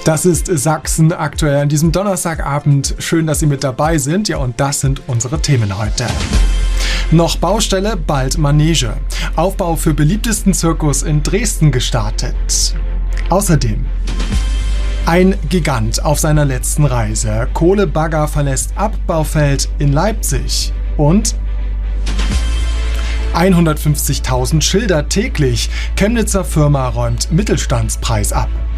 Das ist Sachsen aktuell an diesem Donnerstagabend. Schön, dass Sie mit dabei sind. Ja, und das sind unsere Themen heute. Noch Baustelle, bald Manege. Aufbau für beliebtesten Zirkus in Dresden gestartet. Außerdem ein Gigant auf seiner letzten Reise. Kohlebagger verlässt Abbaufeld in Leipzig. Und 150.000 Schilder täglich. Chemnitzer Firma räumt Mittelstandspreis ab.